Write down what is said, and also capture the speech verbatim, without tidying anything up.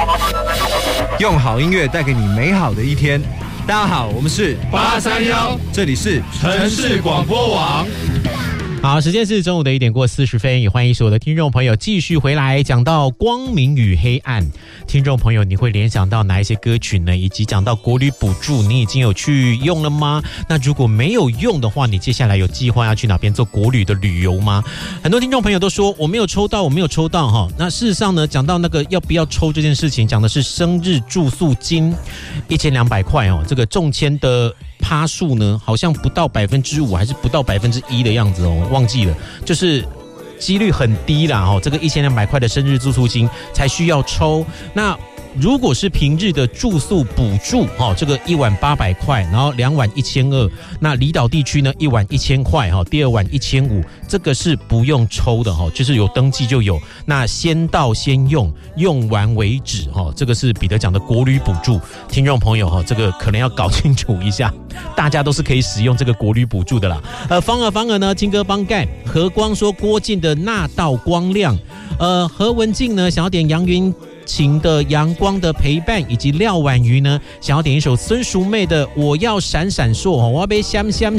用好音乐带给你美好的一天。大家好，我们是八三一， 这里是城市广播网。 好，时间是中午的一点过四十分，也欢迎所有的听众朋友继续回来讲到光明与黑暗。听众朋友，你会联想到哪一些歌曲呢？以及讲到国旅补助，你已经有去用了吗？那如果没有用的话，你接下来有计划要去哪边做国旅的旅游吗？很多听众朋友都说我没有抽到，我没有抽到哈。那事实上呢，讲到那个要不要抽这件事情，讲的是生日住宿金一千两百块哦，这个中签的趴数呢，好像不到百分之五，还是不到百分之一的样子哦，忘记了，就是几率很低啦哦。这个一千两百块的生日住宿金才需要抽。那如果是平日的住宿补助哦，这个一晚八百块，然后两晚一千二。那离岛地区呢，一晚一千块哈，第二晚一千五，这个是不用抽的哈，就是有登记就有。那先到先用，用完为止哈，这个是彼得讲的国旅补助。听众朋友哈，这个可能要搞清楚一下，大家都是可以使用这个国旅补助的啦。呃，方儿方儿呢，青哥帮盖，何光说郭靖的那道光亮，呃，何文静呢想要点杨云晴的阳光的陪伴，以及廖婉瑜呢想要点一首孙淑妹的我要闪闪烁，我要被香香